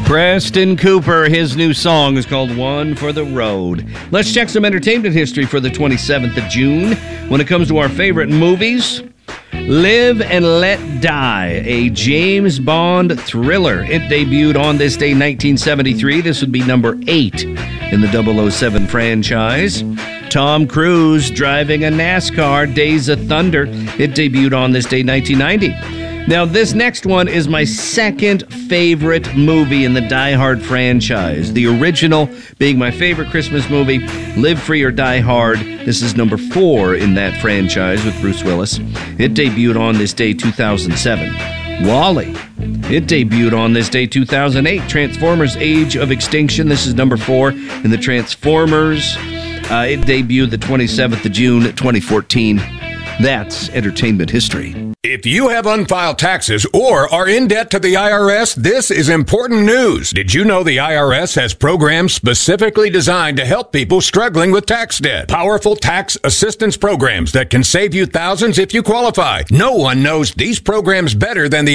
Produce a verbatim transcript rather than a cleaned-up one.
Preston Cooper, his new song is called One for the Road. Let's check some entertainment history for the twenty-seventh of June. When it comes to our favorite movies, Live and Let Die, a James Bond thriller. It debuted on this day, nineteen seventy-three. This would be number eight in the double oh seven franchise. Tom Cruise driving a NASCAR, Days of Thunder. It debuted on this day, nineteen ninety. Now, this next one is my second favorite movie in the Die Hard franchise. The original being my favorite Christmas movie, Live Free or Die Hard. This is number four in that franchise with Bruce Willis. It debuted on this day, two thousand seven. WALL-E. It debuted on this day, two thousand eight. Transformers Age of Extinction. This is number four in the Transformers. Uh, it debuted the twenty-seventh of June, twenty fourteen. That's entertainment history. If you have unfiled taxes or are in debt to the I R S, this is important news. Did you know the I R S has programs specifically designed to help people struggling with tax debt? Powerful tax assistance programs that can save you thousands if you qualify. No one knows these programs better than the